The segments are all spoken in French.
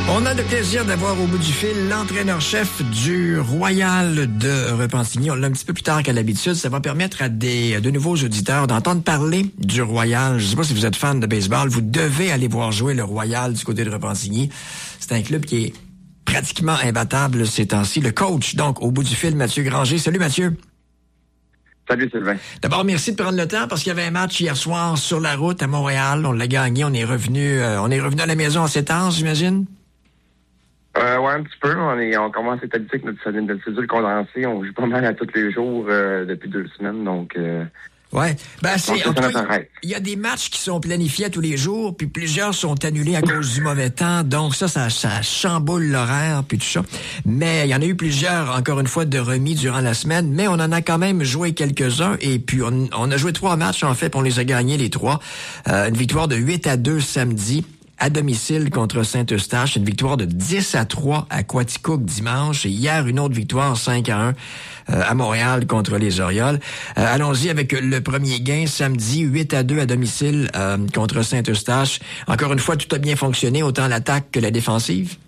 On a le plaisir d'avoir au bout du fil l'entraîneur-chef du Royal de Repentigny. On l'a un petit peu plus tard qu'à l'habitude. Ça va permettre à de nouveaux auditeurs d'entendre parler du Royal. Je ne sais pas si vous êtes fan de baseball. Vous devez aller voir jouer le Royal du côté de Repentigny. C'est un club qui est pratiquement imbattable ces temps-ci. Le coach, donc, au bout du fil, Mathieu Granger. Salut Mathieu. Salut Sylvain. D'abord, merci de prendre le temps parce qu'il y avait un match hier soir sur la route à Montréal. On l'a gagné. On est revenu à la maison en 7 ans, j'imagine. Ouais, un petit peu. On commence à être habitué avec notre cédule condensée. On joue pas mal à tous les jours depuis 2 semaines, donc... Ouais. Il y a des matchs qui sont planifiés tous les jours, puis plusieurs sont annulés à cause du mauvais temps. Donc ça chamboule l'horaire, puis tout ça. Mais il y en a eu plusieurs, encore une fois, de remis durant la semaine. Mais on en a quand même joué quelques-uns. Et puis on a joué 3 matchs, en fait, puis on les a gagnés les 3. Une victoire de 8-2 samedi à domicile contre Saint-Eustache, une victoire de 10-3 à Quaticook dimanche, et hier, une autre victoire 5-1 à Montréal contre les Orioles. Allons-y avec le premier gain, samedi, 8-2 à domicile contre Saint-Eustache. Encore une fois, tout a bien fonctionné, autant l'attaque que la défensive?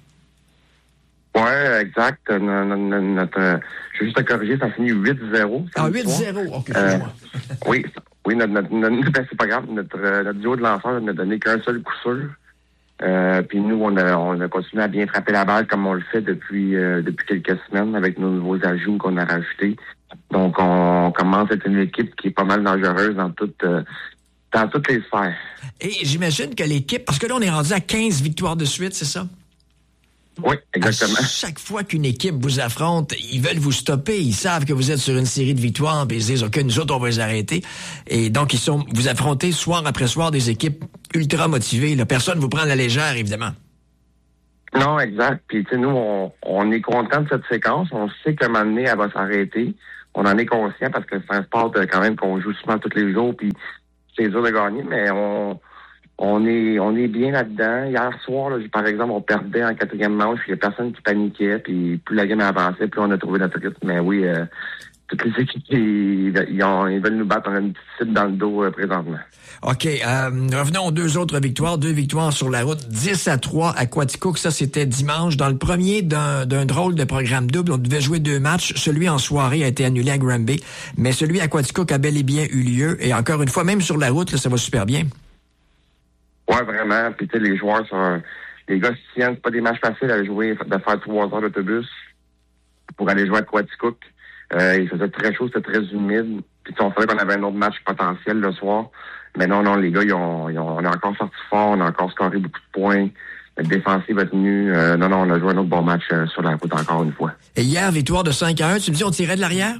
Ouais, exact. Je vais juste te corriger, ça finit 8-0. 8-0, ok, excuse-moi. Oui, c'est pas grave. Notre duo de lanceurs n'a donné qu'un seul coup sûr. Puis nous, on a continué à bien frapper la balle comme on le fait depuis quelques semaines avec nos nouveaux ajouts qu'on a rajoutés. Donc, on commence à être une équipe qui est pas mal dangereuse dans toutes les sphères. Et j'imagine que l'équipe, parce que là, on est rendu à 15 victoires de suite, c'est ça? Oui, exactement. À chaque fois qu'une équipe vous affronte, ils veulent vous stopper. Ils savent que vous êtes sur une série de victoires, puis ils disent, OK, nous autres, on va les arrêter. Et donc, vous affrontez soir après soir des équipes ultra motivées. Là. Personne vous prend à la légère, évidemment. Non, exact. Puis, tu sais, nous, on est content de cette séquence. On sait qu'à un moment donné, elle va s'arrêter. On en est conscient parce que c'est un sport quand même qu'on joue souvent tous les jours, puis c'est dur de gagner, mais on est bien là-dedans. Hier soir, là, par exemple, on perdait en 4e manche, il y a personne qui paniquait, puis plus la game avançait, plus on a trouvé notre rythme. Mais oui, toutes les équipes, ils veulent nous battre. On a une petite cible dans le dos présentement. OK. Revenons aux 2 autres victoires. 2 victoires sur la route. 10-3 à Quaticook. Ça, c'était dimanche. Dans le premier d'un drôle de programme double, on devait jouer 2 matchs. Celui en soirée a été annulé à Granby. Mais celui à Quaticook a bel et bien eu lieu. Et encore une fois, même sur la route, là, ça va super bien. Ouais, vraiment. Puis tu sais, les joueurs les gars s'y tiennent, c'est pas des matchs faciles à jouer, de faire 3 heures d'autobus pour aller jouer à Quaticook. Il faisait très chaud, c'était très humide. Puis on savait qu'on avait un autre match potentiel le soir. Mais non, les gars, on a encore sorti fort, on a encore scoré beaucoup de points. Notre défensive a tenu. On a joué un autre bon match sur la route encore une fois. Et hier, victoire de 5-1, tu me dis on tirait de l'arrière?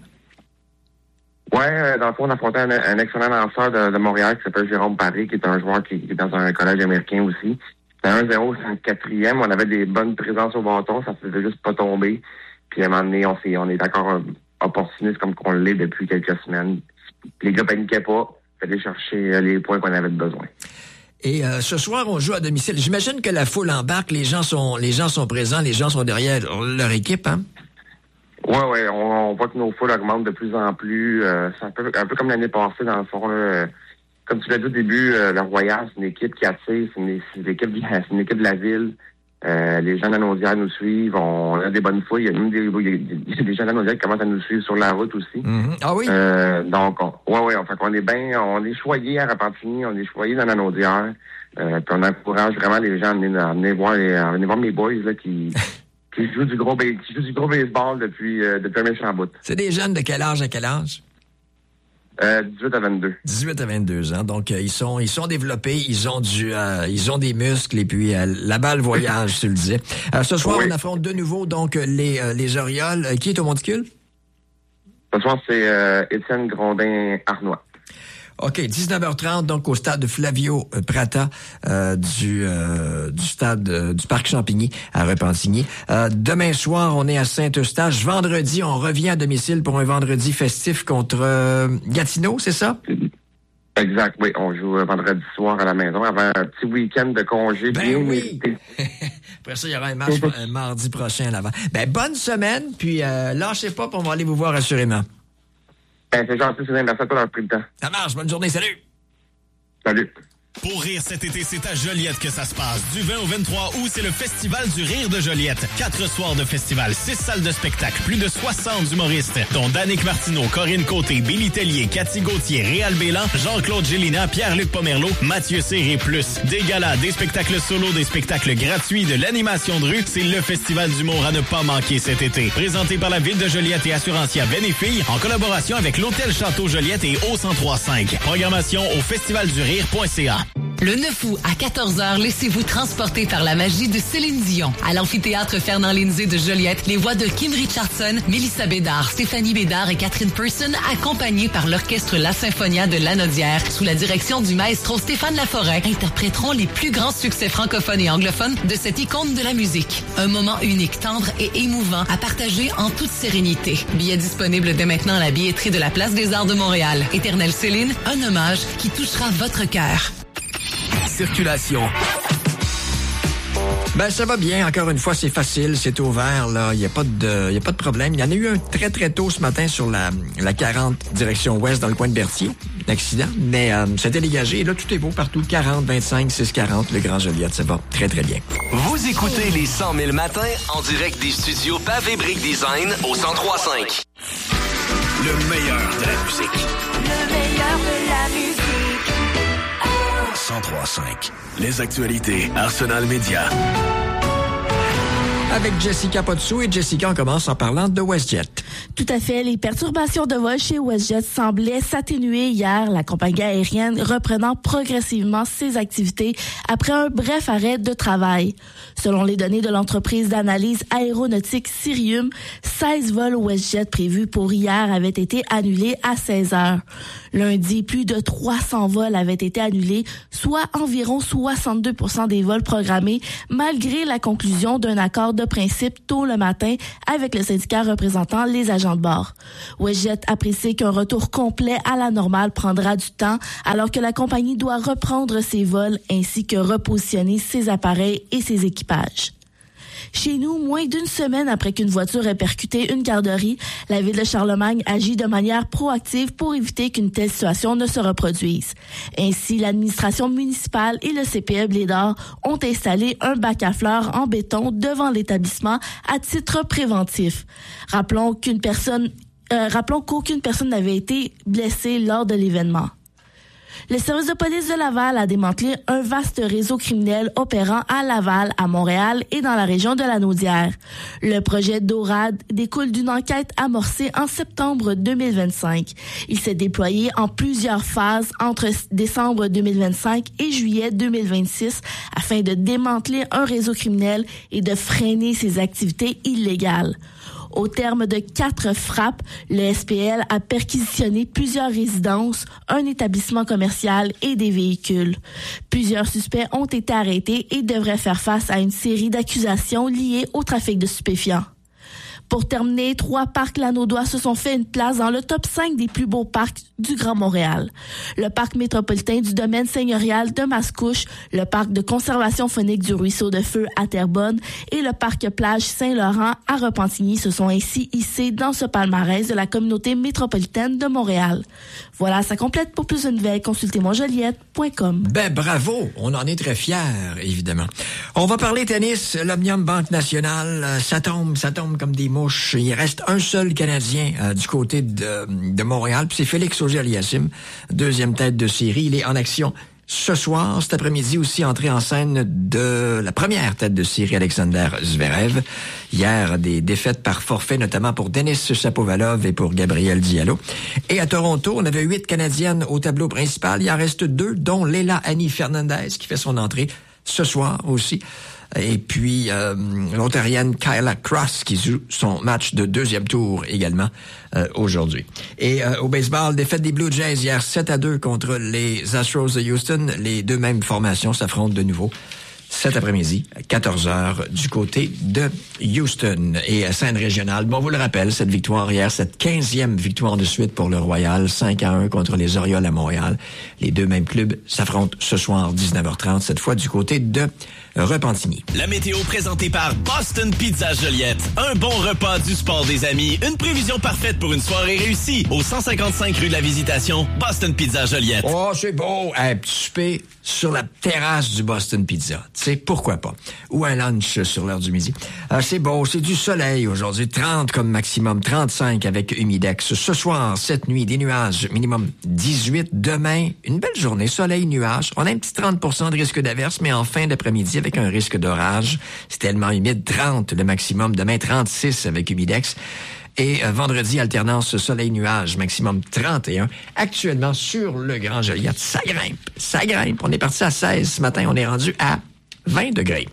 Ouais, dans le fond, on affrontait un excellent lanceur de Montréal qui s'appelle Jérôme Paré, qui est un joueur qui est dans un collège américain aussi. C'était 1-0, c'est le 4e. On avait des bonnes présences au bâton, ça faisait juste pas tomber. Puis à un moment donné, on est encore opportuniste comme qu'on l'est depuis quelques semaines. Les gars paniquaient pas, fallait chercher les points qu'on avait besoin. Et ce soir, on joue à domicile. J'imagine que la foule embarque, les gens sont présents, les gens sont derrière leur équipe, hein? Ouais, on voit que nos foules augmentent de plus en plus. C'est un peu comme l'année passée, dans le fond. Là, comme tu l'as dit au début, le Royal, c'est une équipe qui attire, c'est une équipe de la ville. Les gens d'Anaudière nous suivent, on a des bonnes fouilles. Il y a même des gens d'Anaudière qui commencent à nous suivre sur la route aussi. Mm-hmm. Ah oui? Donc, on est bien, on est choyés à Repentigny, on est choyés dans l'Anaudière. Puis on encourage vraiment les gens à venir voir mes boys là qui jouent du gros baseball depuis un méchant bout. C'est des jeunes de quel âge à quel âge? 18 à 22. 18 à 22 ans. Donc, ils sont développés, ils ont des muscles et puis la balle voyage, tu le disais. Ce soir, oui. On affronte de nouveau donc les Orioles. Qui est au monticule? Ce soir, c'est Étienne Grondin-Arnois. OK, 19h30, donc au stade de Flavio Prata du stade du Parc Champigny à Repentigny. Demain soir, on est à Saint-Eustache. Vendredi, on revient à domicile pour un vendredi festif contre Gatineau, c'est ça? Exact, oui. On joue vendredi soir à la maison avant un petit week-end de congé. Ben oui! Après ça, il y aura un match mardi prochain à l'avant. Ben, bonne semaine, puis lâchez pas, puis on va aller vous voir assurément. Ben, c'est gentil, c'est merci à toi d'avoir pris le temps. Ça marche, bonne journée, salut! Salut! Pour rire cet été, c'est à Joliette que ça se passe. Du 20 au 23 août, c'est le Festival du rire de Joliette. 4 soirs de festival, 6 salles de spectacle, plus de 60 humoristes, dont Danick Martineau, Corinne Côté, Billy Tellier, Cathy Gauthier, Réal Bélan, Jean-Claude Gélina, Pierre-Luc Pomerleau, Mathieu Cyr et plus. Des galas, des spectacles solos, des spectacles gratuits, de l'animation de rue. C'est le Festival d'humour à ne pas manquer cet été. Présenté par la Ville de Joliette et Assurancia Benefille, en collaboration avec l'Hôtel Château Joliette et O1035. Programmation au festivaldurire.ca. Le 9 août à 14h, laissez-vous transporter par la magie de Céline Dion. À l'amphithéâtre Fernand-Lindsay de Joliette, les voix de Kim Richardson, Mélissa Bédard, Stéphanie Bédard et Catherine Person, accompagnées par l'orchestre La Symphonia de Lanaudière, sous la direction du maestro Stéphane Laforêt, interpréteront les plus grands succès francophones et anglophones de cette icône de la musique. Un moment unique, tendre et émouvant à partager en toute sérénité. Billets disponibles dès maintenant à la billetterie de la Place des Arts de Montréal. Éternelle Céline, un hommage qui touchera votre cœur. Circulation. Ben, ça va bien. Encore une fois, c'est facile, c'est ouvert, là. Il y a pas de problème. Il y en a eu un très, très tôt ce matin sur la 40 direction ouest dans le coin de Berthier. L'accident. Mais, c'était dégagé. Et là, tout est beau partout. 40, 25, 6, 40. Le Grand Joliette, ça va très, très bien. Vous écoutez les 100 000 matins en direct des studios Pavé Brick Design au 103.5. Le meilleur de la musique. Le meilleur de la musique. 103.5. Les actualités Arsenal Média. Avec Jessica Potsou. Et Jessica, on commence en parlant de WestJet. Tout à fait. Les perturbations de vol chez WestJet semblaient s'atténuer hier, la compagnie aérienne reprenant progressivement ses activités après un bref arrêt de travail. Selon les données de l'entreprise d'analyse aéronautique Cirium, 16 vols WestJet prévus pour hier avaient été annulés à 16 heures. Lundi, plus de 300 vols avaient été annulés, soit environ 62% des vols programmés, malgré la conclusion d'un accord de principe tôt le matin avec le syndicat représentant les agents de bord. WestJet a précisé qu'un retour complet à la normale prendra du temps, alors que la compagnie doit reprendre ses vols ainsi que repositionner ses appareils et ses équipages. Chez nous, moins d'une semaine après qu'une voiture ait percuté une garderie, la ville de Charlemagne agit de manière proactive pour éviter qu'une telle situation ne se reproduise. Ainsi, l'administration municipale et le CPE Blédard ont installé un bac à fleurs en béton devant l'établissement à titre préventif. Rappelons qu'aucune personne n'avait été blessée lors de l'événement. Le service de police de Laval a démantelé un vaste réseau criminel opérant à Laval, à Montréal et dans la région de la Naudière. Le projet Dorade découle d'une enquête amorcée en septembre 2025. Il s'est déployé en plusieurs phases entre décembre 2025 et juillet 2026 afin de démanteler un réseau criminel et de freiner ses activités illégales. Au terme de 4 frappes, le SPL a perquisitionné plusieurs résidences, un établissement commercial et des véhicules. Plusieurs suspects ont été arrêtés et devraient faire face à une série d'accusations liées au trafic de stupéfiants. Pour terminer, 3 parcs lanaudois se sont fait une place dans le top 5 des plus beaux parcs du Grand Montréal. Le parc métropolitain du domaine seigneurial de Mascouche, le parc de conservation faunique du Ruisseau de Feu à Terrebonne et le parc plage Saint-Laurent à Repentigny se sont ainsi hissés dans ce palmarès de la communauté métropolitaine de Montréal. Voilà, ça complète. Pour plus de nouvelles, consultez monjoliette.com. Ben bravo, on en est très fiers, évidemment. On va parler tennis, l'Omnium Banque Nationale, ça tombe comme des mouches. Il reste un seul Canadien du côté de Montréal, puis c'est Félix Auger-Aliassime, deuxième tête de série. Il est en action ce soir, cet après-midi aussi, entrée en scène de la première tête de série, Alexander Zverev. Hier, des défaites par forfait, notamment pour Denis Shapovalov et pour Gabriel Diallo. Et à Toronto, on avait 8 Canadiennes au tableau principal. Il en reste 2, dont Leila Annie Fernandez, qui fait son entrée ce soir aussi. Et puis, l'Ontarienne Kyla Cross qui joue son match de deuxième tour également aujourd'hui. Et au baseball, défaite des Blue Jays hier 7-2 contre les Astros de Houston. Les deux mêmes formations s'affrontent de nouveau cet après-midi, à 14h, du côté de Houston. Et à scène régionale, bon, on vous le rappelle, cette victoire hier, cette 15e victoire de suite pour le Royal, 5-1 contre les Orioles à Montréal. Les deux mêmes clubs s'affrontent ce soir, 19h30, cette fois du côté de Repentigny. La météo présentée par Boston Pizza Joliette. Un bon repas, du sport, des amis. Une prévision parfaite pour une soirée réussie. Au 155 rue de la Visitation, Boston Pizza Joliette. Oh, c'est beau! Un petit souper sur la terrasse du Boston Pizza. Tu sais, pourquoi pas? Ou un lunch sur l'heure du midi. C'est beau, c'est du soleil aujourd'hui. 30 comme maximum, 35 avec humidex. Ce soir, cette nuit, des nuages, minimum 18. Demain, une belle journée, soleil, nuages. On a un petit 30% de risque d'averse, mais en fin d'après-midi avec un risque d'orage. C'est tellement humide, 30 le maximum. Demain, 36 avec humidex. Et vendredi, alternance soleil-nuage, maximum 31. Actuellement, sur le Grand Joliette, ça grimpe, ça grimpe. On est parti à 16 ce matin, on est rendu à 20 degrés.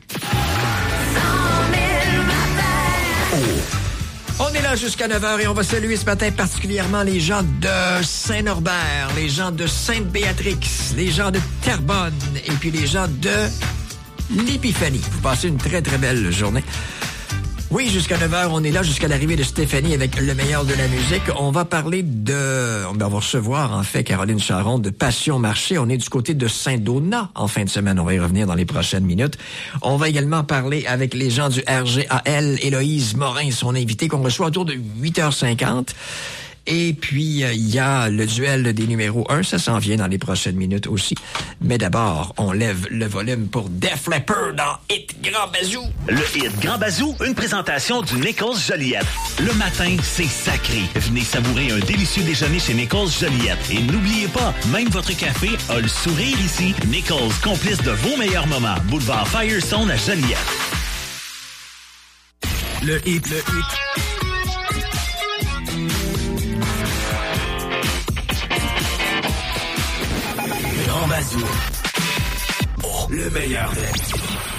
On est là jusqu'à 9h et on va saluer ce matin particulièrement les gens de Saint-Norbert, les gens de Sainte-Béatrix, les gens de Terrebonne et puis les gens de l'Épiphanie. Vous passez une très, très belle journée. Oui, jusqu'à 9h, on est là jusqu'à l'arrivée de Stéphanie avec le meilleur de la musique. On va parler on va recevoir, en fait, Caroline Charon de Passion Marché. On est du côté de Saint-Donat en fin de semaine. On va y revenir dans les prochaines minutes. On va également parler avec les gens du RGAL. Héloïse Morin, son invité qu'on reçoit autour de 8h50. Et puis, il y a le duel des numéros 1. Ça s'en vient dans les prochaines minutes aussi. Mais d'abord, on lève le volume pour Def Leppard dans Hit Grand Bazou. Le Hit Grand Bazou, une présentation du Nichols Joliette. Le matin, c'est sacré. Venez savourer un délicieux déjeuner chez Nichols Joliette. Et n'oubliez pas, même votre café a le sourire ici. Nichols, complice de vos meilleurs moments. Boulevard Firestone à Joliette. Le hit. Grand Bazou. Oh, le meilleur de la musique.